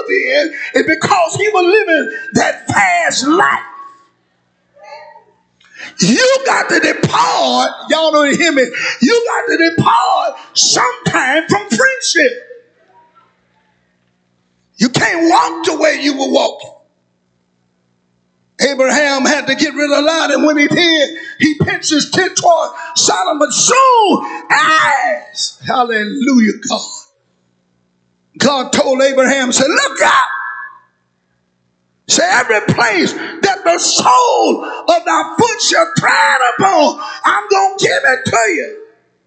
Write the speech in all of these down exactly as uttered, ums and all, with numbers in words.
was in is because he was living that fast life. You got to depart, y'all don't hear me, you got to depart sometime from friendship. You can't walk the way you were walking. Abraham had to get rid of Lot, and when he did, he pitched his tent toward Sodom, but soon as, hallelujah, God, God told Abraham, said, look out. Say, every place that the sole of thy foot shall tread upon, I'm going to give it to you.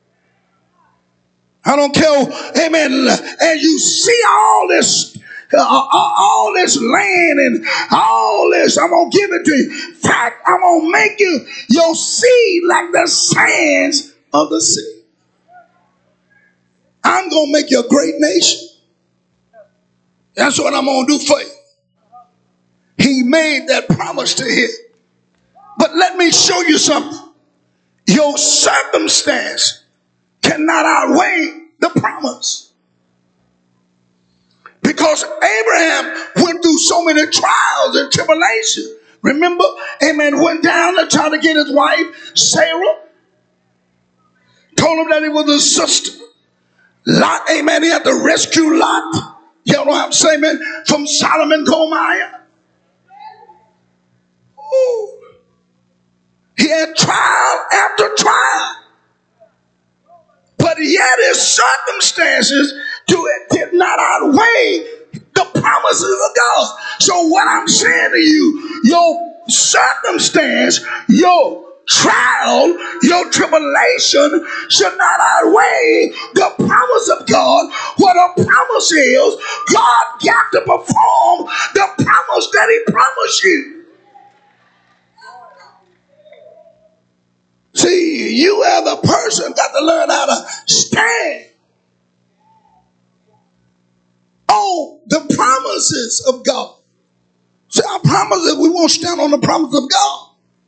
I don't care, amen, and you see all this, uh, all this land and all this, I'm going to give it to you. In fact, I'm going to make you your seed like the sands of the sea. I'm going to make you a great nation. That's what I'm going to do for you. He made that promise to him. But let me show you something. Your circumstance cannot outweigh the promise. Because Abraham went through so many trials and tribulations. Remember, amen, went down to try to get his wife, Sarah. Told him that he was his sister. Lot, amen, he had to rescue Lot. You know what I'm saying, man? From Sodom and Gomorrah. Ooh. He had trial after trial. But yet his circumstances to it did not outweigh the promises of God. So what I'm saying to you, your circumstance, your trial, your tribulation should not outweigh the promise of God. What a promise is, God got to perform the promise that he promised you. See, you as a person got to learn how to stand on the promises of God. See, I promise that we won't stand on the promise of God.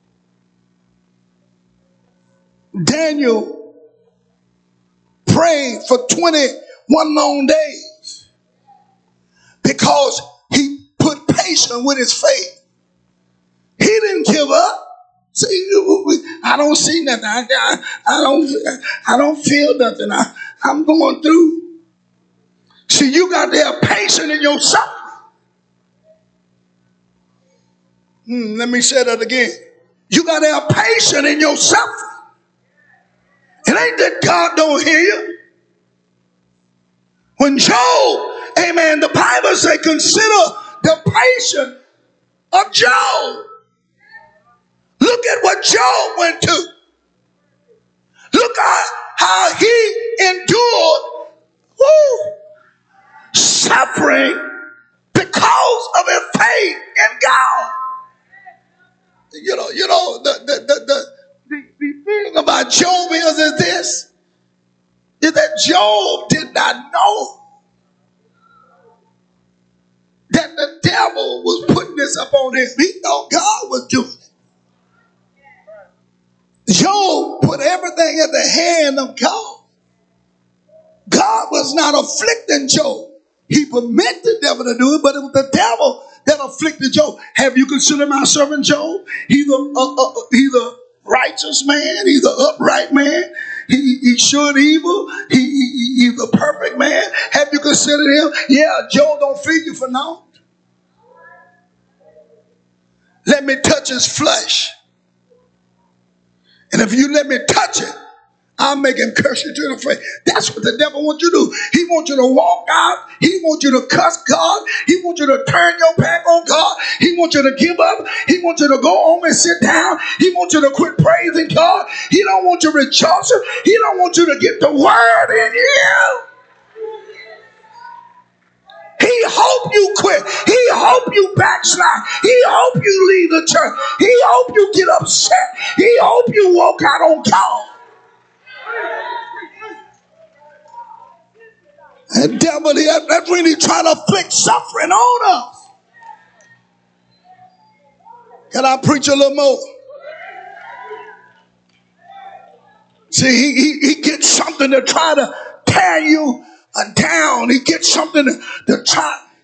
Daniel prayed for twenty-one long days because he put patience with his faith. He didn't give up. See, I don't see nothing. I, I, I don't. I don't feel nothing. I, I'm going through. See, you got to have patience in your suffering. Hmm, let me say that again. You got to have patience in your suffering. It ain't that God don't hear you. When Job, amen, the Bible says, consider the patience of Job. Look at what Job went to. Look at how he endured woo, suffering because of his faith in God. You know, you know, the the the the, the, the thing about Job is, is this, is that Job did not know that the devil was putting this up on him. He thought God was doing it. Job put everything in the hand of God. God was not afflicting Job. He permitted the devil to do it, but it was the devil that afflicted Job. Have you considered my servant Job? He's a, a, a, he's a righteous man. He's an upright man. He, he showed evil. He, he, he's a perfect man. Have you considered him? Yeah, Job don't feed you for now. Let me touch his flesh. And if you let me touch it, I'll make him curse you to the face. That's what the devil wants you to do. He wants you to walk out. He wants you to cuss God. He wants you to turn your back on God. He wants you to give up. He wants you to go home and sit down. He wants you to quit praising God. He don't want you rejoicing. He don't want you to get the word in you. He hope you quit. He hope you backslide. He hope you leave the church. He hope you get upset. He hope you walk out on God. The devil, that's when he trying to afflict suffering on us. Can I preach a little more? See, he, he, he gets something to try to tear you down. He gets something to, to try